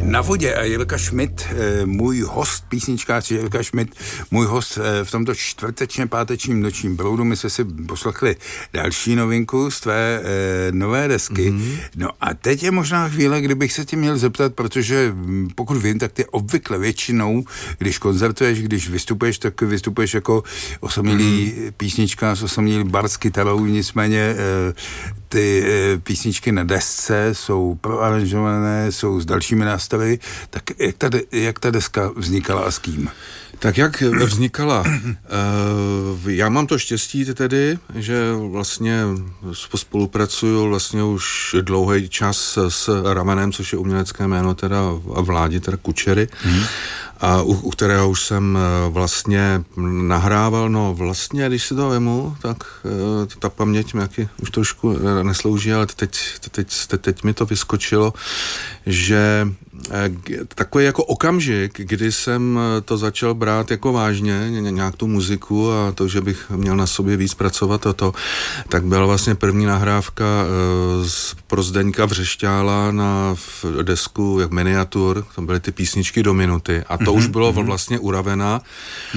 Na vodě a Jirka Schmidt, můj host, písničkář Jirka Schmidt, můj host v tomto čtvrtečně pátečním nočním proudu. My jsme si poslechli další novinku z tvé nové desky. No a teď je možná chvíle, kdybych se tě měl zeptat, protože pokud vím, tak ty obvykle většinou, když koncertuješ, když vystupuješ, tak vystupuješ jako osamělý písničkář, osamělý bar s kytarou, nicméně ty písničky na desce jsou proaranžované, jsou s dalšími nástavy. Tak jak ta deska vznikala a s kým? Tak jak vznikala? Já mám to štěstí tedy, že vlastně spolupracuju vlastně už dlouhý čas s Ramenem, což je umělecké jméno teda Vládi, teda Kučery, a u kterého už jsem vlastně nahrával, no vlastně, když si to vemu, tak ta paměť mi už trošku neslouží, ale teď mi to vyskočilo, že takový jako okamžik, kdy jsem to začal brát jako vážně, nějak tu muziku a to, že bych měl na sobě víc pracovat a to, tak byla vlastně první nahrávka pro Zdeňka Vřešťála na desku jak miniatur, to byly ty písničky do minuty a to už bylo vlastně u Ravena